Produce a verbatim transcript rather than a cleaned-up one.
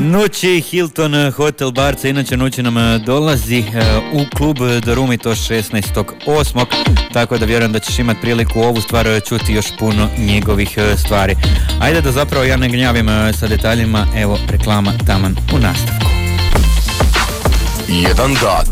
Noći Hilton Hotel Barca, inače noći nam dolazi u klub The Room i to šesnaestog osmog tako da vjerujem da ćeš imati priliku ovu stvar čuti još puno njegovih stvari. Ajde da zapravo ja ne gnjavim sa detaljima, evo reklama taman u nastavku. Jedan grad,